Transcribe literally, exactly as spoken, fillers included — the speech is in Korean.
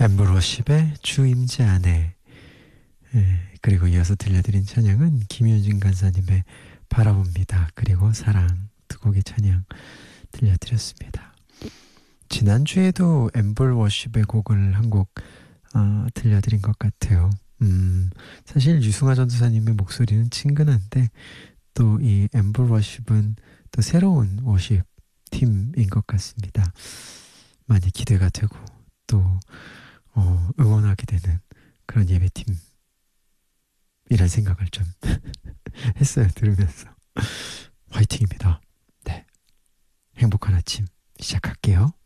엠블워십의 주임제 안에, 예, 그리고 이어서 들려드린 찬양은 김효진 간사님의 바라봅니다. 그리고 사랑 두 곡의 찬양 들려드렸습니다. 지난주에도 엠블워십의 곡을 한 곡 어, 들려드린 것 같아요. 음, 사실 유승화 전도사님의 목소리는 친근한데 또 이 엠블워십은 또 새로운 워십 팀인 것 같습니다. 많이 기대가 되고 또 어, 응원하게 되는 그런 예배팀 이란 생각을 좀 했어요. 들으면서 화이팅입니다. 네, 행복한 아침 시작할게요.